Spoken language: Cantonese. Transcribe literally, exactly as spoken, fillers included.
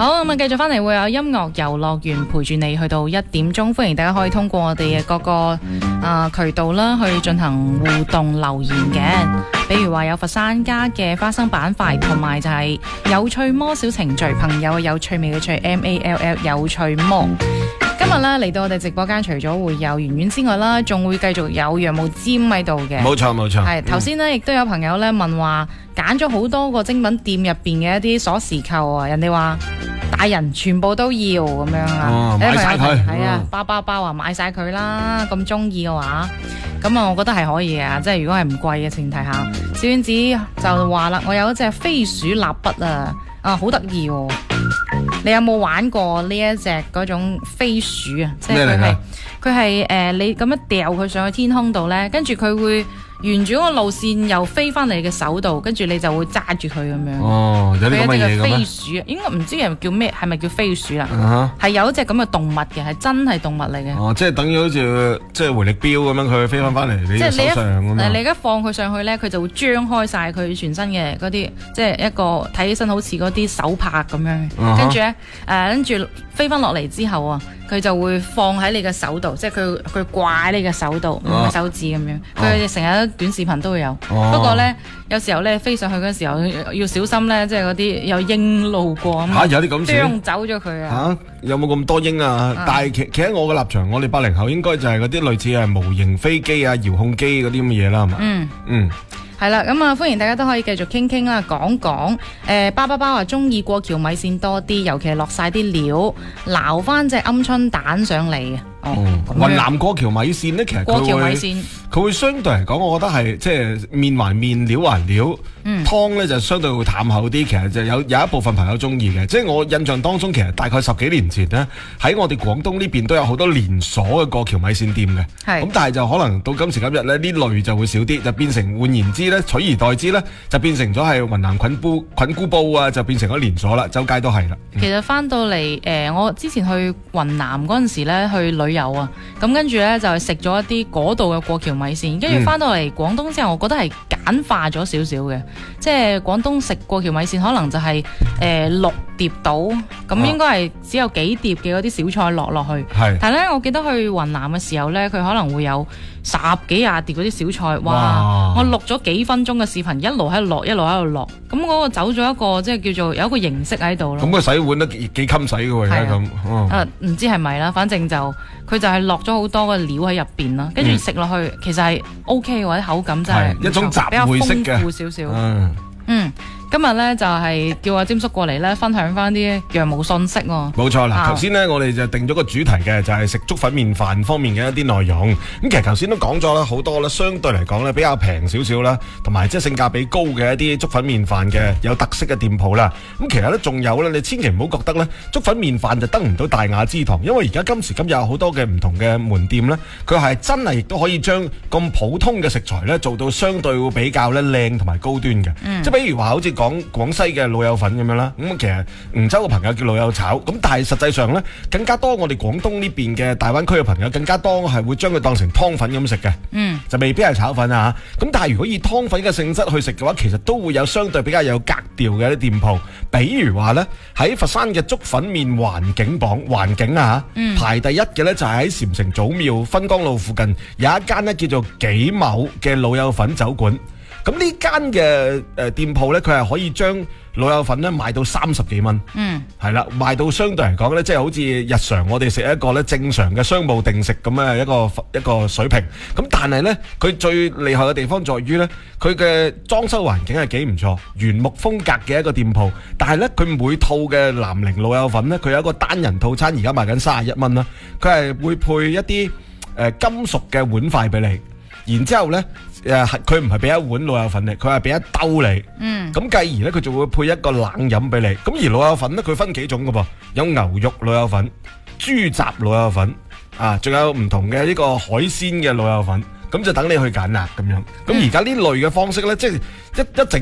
好，咁啊，繼續翻嚟會有音樂遊樂園陪住你去到一點鐘，歡迎大家可以通過我哋嘅各個啊、呃、渠道啦，去進行互動留言嘅。比如話有佛山家嘅花生板塊，同埋就係有趣魔小程序，朋友有趣味嘅趣 M A L L 有趣魔。今日咧嚟到我哋直播間，除咗會有圓圓之外啦，仲會繼續有羊毛尖喺度嘅。 冇錯冇錯。 係頭先呢，亦都有朋友咧問話，揀咗好多個精品店入邊嘅一啲鎖匙扣啊，人哋話大人全部都要咁樣啊。 哦，買晒佢。 係啊，包包包啊，買晒佢啦。咁中意嘅話，咁啊，我覺得係可以嘅，即係如果係唔貴嘅前提下。小丸子就話啦，我有一隻飛鼠蠟筆啊，啊好得意喎。你有冇玩過呢一隻嗰種飛鼠啊？即係佢係佢係誒，你咁樣掉佢上去天空度咧，跟住佢會沿住嗰個路線又飛翻嚟你嘅手度，跟住你就會揸住佢咁樣。 哦，有啲咁嘅嘢嘅咩？ 飛鼠啊，應該唔知係叫咩，係咪叫飛鼠啦？係、 uh-huh. 有一隻咁嘅動物嘅，係真係動物嚟嘅。 哦，即係等於好似即係回力鏢咁樣，佢飛翻翻嚟你手上咁樣。 你而家放佢上去咧，佢就會張開晒佢全身嘅嗰啲，即係一個睇起身好似嗰啲手帕咁樣。Uh-huh. 跟住咧，誒，跟住飛翻落嚟之後啊，佢就會放喺你嘅手度，即係佢佢掛喺你嘅手度，五個手指咁樣。佢成日短視頻都會有。 Uh-huh. 不過咧，有時候咧飛上去嗰時候要小心咧，即係嗰啲有鷹路過啊嘛。 嚇，有啲咁事？ 啄走咗佢啊！ 嚇，有冇咁多鷹啊？嗯、但係企企喺我嘅立場，我哋八零後應該就係嗰啲類似係模型飛機啊、遙控機嗰啲咁嘅嘢啦，係嘛？嗯嗯。 係啦，咁啊歡迎大家都可以繼續傾傾啦，講講。誒、呃，包包包話中意過橋米線多啲，尤其係落晒啲料，撈翻隻鵪鶉蛋上嚟。哦， 雲南過橋米線呢，其實過橋米線佢會相對嚟講，我覺得係即係面還面，料還料，嗯、湯咧就相對會淡厚啲。其實就有有一部分朋友中意嘅，即係我印象當中，其實大概十幾年前呢，喺我哋廣東呢邊都有好多連鎖嘅過橋米線店嘅。係咁，但係就可能到今時今日咧，呢類就會少啲，就變成換言之咧，取而代之咧，就變成咗係雲南菌菇菌菇煲啊，就變成咗連鎖啦，周街都係啦。 嗯、其實翻到嚟誒、呃，我之前去雲南嗰陣時咧，去旅遊啊，咁跟住咧就係食咗一啲嗰度嘅過橋米線，跟住翻到嚟廣東之後，我覺得係簡化咗少少嘅，即係廣東食過橋米線可能就係、是、誒、呃、六碟到，咁應該係只有幾碟嘅嗰啲小菜落落去。係，但係咧我記得去雲南嘅時候咧，佢可能會有十幾廿碟嗰啲小菜，哇！哇我錄咗幾分鐘嘅視頻，一路喺度落，一路喺度落，咁嗰個走咗一個即係叫做有一個形式喺度咯。 咁佢洗碗都幾幾襟洗嘅喎，而家咁。 誒唔知係咪啦，反正就佢就係落咗好多個料喺入邊啦，跟住食落去其實係 O K 嘅，啲口感真係一種雜燴式嘅，比較豐富少少。嗯。嗯今日咧就係、是、叫阿詹叔過嚟咧分享翻啲羊毛信息喎。冇錯啦，頭先咧我哋就定咗個主題嘅，就係食粥粉麵飯方面嘅一啲內容。咁其實頭先都講咗啦，好多啦，相對嚟講咧比較平少少啦，同埋即係性價比高嘅一啲粥粉麵飯嘅有特色嘅店鋪啦。咁其實咧仲有咧，你千祈唔好覺得咧粥粉麵飯就得唔到大雅之堂，因為而家今時今日有好多嘅唔同嘅門店咧，佢係真係亦都可以將咁普通嘅食材咧做到相對會比較咧靚同埋高端嘅。嗯、即係比如話好似講講廣西嘅老友粉咁樣啦，咁其實梧州嘅朋友叫老友炒，咁但係實際上呢，更加多我哋廣東呢邊嘅大灣區嘅朋友更加多係會將佢當成湯粉咁食嘅，嗯，就未必係炒粉啊。咁但係如果以湯粉嘅性質去食嘅話，其實都會有相對比較有格調嘅一啲店鋪，比如話呢，喺佛山嘅粥粉麵環境榜環境啊，嗯、排第一嘅呢就係喺禪城祖廟分江路附近有一間呢叫做幾畝嘅老友粉酒館。咁呢間嘅誒店鋪咧，佢係可以將老友粉咧賣到三十幾蚊，嗯，係啦，賣到相對嚟講咧，即係好似日常我哋食一個咧正常嘅商務定食咁嘅一個一個水平。咁但係咧，佢最厲害嘅地方在於咧，佢嘅裝修環境係幾唔錯，原木風格嘅一個店鋪。但係咧，佢每套嘅南寧老友粉咧，佢有一個單人套餐，而家賣緊三十一蚊啦。佢係會配一啲誒、呃、金屬嘅碗筷俾你，然之後咧。誒，佢唔係俾一碗老友粉你，佢係俾一兜你。嗯。咁繼而咧，佢就會配一個冷飲俾你。咁而老友粉咧，佢分幾種噶噃，有牛肉老友粉、豬雜老友粉，啊，仲有唔同嘅呢個海鮮嘅老友粉。咁就等你去揀啦，咁樣。咁而家呢類嘅方式咧，即係一一整。